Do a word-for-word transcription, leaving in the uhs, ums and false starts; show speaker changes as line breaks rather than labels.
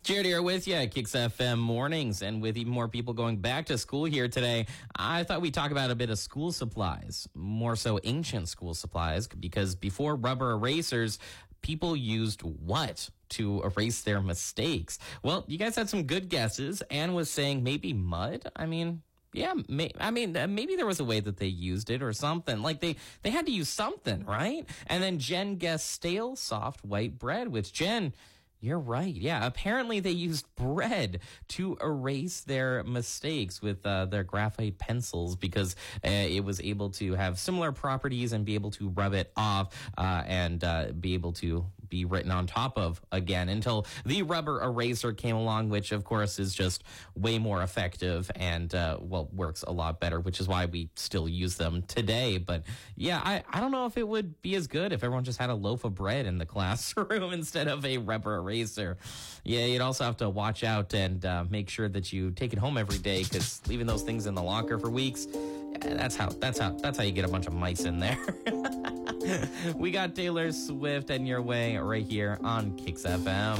Jared here with you at Kicks F M Mornings, and with even more people going back to school here today, I thought we'd talk about a bit of school supplies, more so ancient school supplies, because before rubber erasers, people used what to erase their mistakes? Well, you guys had some good guesses. Anne was saying maybe mud. I mean, yeah, may, I mean, uh, maybe there was a way that they used it or something. Like they, they had to use something, right? And then Jen guessed stale, soft, white bread, which Jen... You're right. Yeah, apparently they used bread to erase their mistakes with uh, their graphite pencils because uh, it was able to have similar properties and be able to rub it off uh, and uh, be able to be written on top of again until the rubber eraser came along, which of course is just way more effective and uh, well works a lot better, which is why we still use them today. But yeah, I, I don't know if it would be as good if everyone just had a loaf of bread in the classroom instead of a rubber eraser. Yeah, you'd also have to watch out and uh, make sure that you take it home every day, because leaving those things in the locker for weeks, yeah, that's how that's how that's how you get a bunch of mice in there. We got Taylor Swift and Your Way right here on Kicks F M.